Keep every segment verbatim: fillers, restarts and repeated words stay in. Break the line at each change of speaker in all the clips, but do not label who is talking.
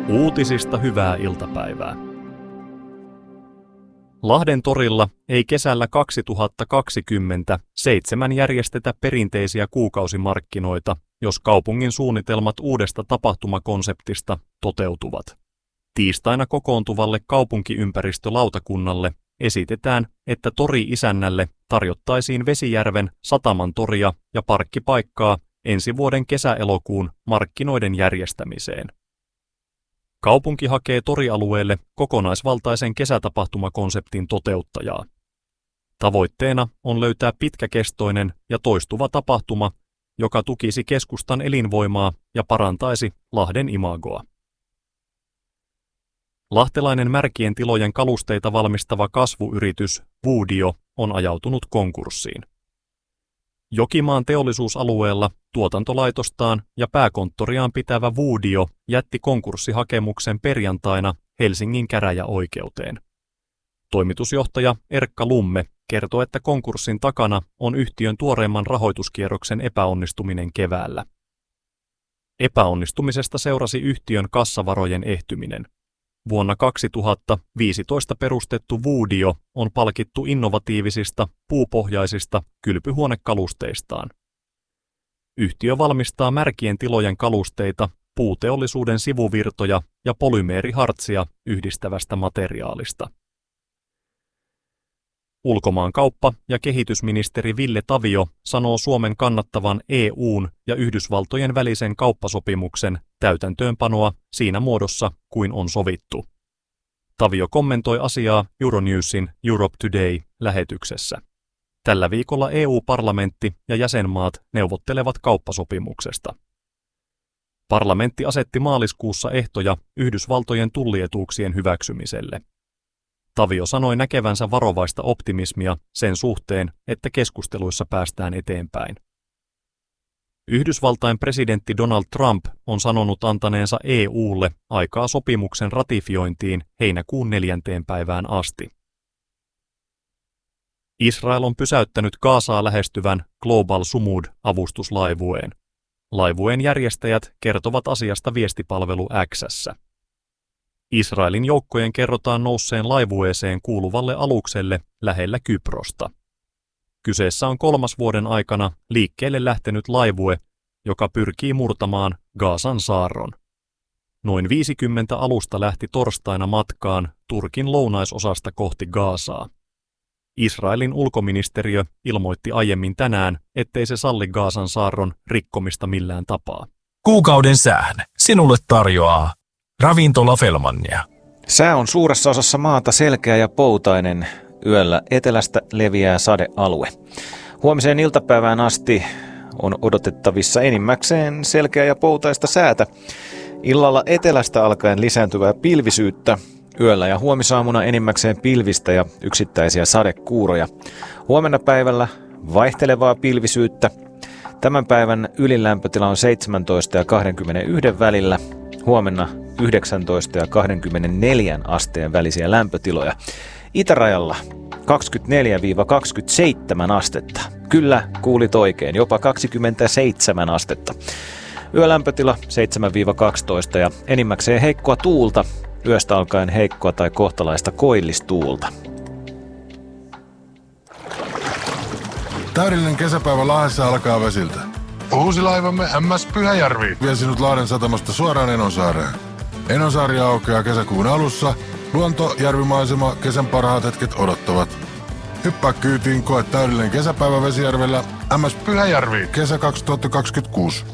Uutisista hyvää iltapäivää. Lahden torilla ei kesällä kaksituhattakaksikymmentä seitsemän järjestetä perinteisiä kuukausimarkkinoita, jos kaupungin suunnitelmat uudesta tapahtumakonseptista toteutuvat. Tiistaina kokoontuvalle kaupunkiympäristölautakunnalle esitetään, että tori-isännälle tarjottaisiin Vesijärven Sataman toria ja parkkipaikkaa ensi vuoden kesä-elokuun markkinoiden järjestämiseen. Kaupunki hakee torialueelle kokonaisvaltaisen kesätapahtumakonseptin toteuttajaa. Tavoitteena on löytää pitkäkestoinen ja toistuva tapahtuma, joka tukisi keskustan elinvoimaa ja parantaisi Lahden imagoa. Lahtelainen märkien tilojen kalusteita valmistava kasvuyritys Vuudio on ajautunut konkurssiin. Jokimaan teollisuusalueella tuotantolaitostaan ja pääkonttoriaan pitävä Vuudio jätti konkurssihakemuksen perjantaina Helsingin käräjäoikeuteen. Toimitusjohtaja Erkka Lumme kertoi, että konkurssin takana on yhtiön tuoreimman rahoituskierroksen epäonnistuminen keväällä. Epäonnistumisesta seurasi yhtiön kassavarojen ehtyminen. Vuonna kaksituhattaviisitoista perustettu Vuudio on palkittu innovatiivisista puupohjaisista kylpyhuonekalusteistaan. Yhtiö valmistaa märkien tilojen kalusteita, puuteollisuuden sivuvirtoja ja polymeerihartsia yhdistävästä materiaalista. Ulkomaankauppa- ja kehitysministeri Ville Tavio sanoo Suomen kannattavan E U:n ja Yhdysvaltojen välisen kauppasopimuksen täytäntöönpanoa siinä muodossa kuin on sovittu. Tavio kommentoi asiaa Euronewsin Europe Today-lähetyksessä. Tällä viikolla E U-parlamentti ja jäsenmaat neuvottelevat kauppasopimuksesta. Parlamentti asetti maaliskuussa ehtoja Yhdysvaltojen tullietuuksien hyväksymiselle. Tavio sanoi näkevänsä varovaista optimismia sen suhteen, että keskusteluissa päästään eteenpäin. Yhdysvaltain presidentti Donald Trump on sanonut antaneensa E U:lle aikaa sopimuksen ratifiointiin heinäkuun neljänteen päivään asti. Israel on pysäyttänyt Gazaa lähestyvän Global Sumud-avustuslaivueen. Laivueen järjestäjät kertovat asiasta viestipalvelu X:ssä. Israelin joukkojen kerrotaan nousseen laivueeseen kuuluvalle alukselle lähellä Kyprosta. Kyseessä on kolmas vuoden aikana liikkeelle lähtenyt laivue, joka pyrkii murtamaan Gazan saarron. Noin viisikymmentä alusta lähti torstaina matkaan Turkin lounaisosasta kohti Gazaa. Israelin ulkoministeriö ilmoitti aiemmin tänään, ettei se salli Gazan saarron rikkomista millään tapaa.
Kuukauden sään sinulle tarjoaa Ravintola Fellmania.
Sää on suuressa osassa maata selkeä ja poutainen. Yöllä etelästä leviää sadealue. Huomiseen iltapäivään asti on odotettavissa enimmäkseen selkeä ja poutaista säätä. Illalla etelästä alkaen lisääntyvää pilvisyyttä. Yöllä ja huomisaamuna enimmäkseen pilvistä ja yksittäisiä sadekuuroja. Huomenna päivällä vaihtelevaa pilvisyyttä. Tämän päivän ylilämpötila on seitsemäntoista ja kaksikymmentäyksi välillä. Huomenna yhdeksäntoista ja kaksikymmentäneljä asteen välisiä lämpötiloja. Itärajalla kaksikymmentäneljä kaksikymmentäseitsemän astetta. Kyllä, kuulit oikein, jopa kaksikymmentäseitsemän astetta. Yölämpötila seitsemän kaksitoista ja enimmäkseen heikkoa tuulta. Yöstä alkaen heikkoa tai kohtalaista koillistuulta.
Täydellinen kesäpäivä Lahdessa alkaa vesiltä. Uusi laivamme M S Pyhäjärvi vie sinut Lahden satamasta suoraan Enonsaareen. Enonsaari aukeaa kesäkuun alussa. Luonto, järvimaisema, kesän parhaat hetket odottavat. Hyppää kyytiin, koe täydellinen kesäpäivä Vesijärvellä. M S Pyhäjärvi, kesä kaksituhattakaksikymmentäkuusi.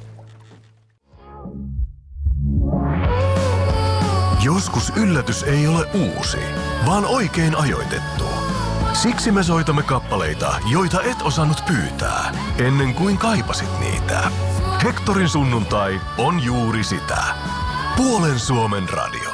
Joskus yllätys ei ole uusi, vaan oikein ajoitettu. Siksi me soitamme kappaleita, joita et osannut pyytää, ennen kuin kaipasit niitä. Hektorin sunnuntai on juuri sitä. Puolen Suomen radio.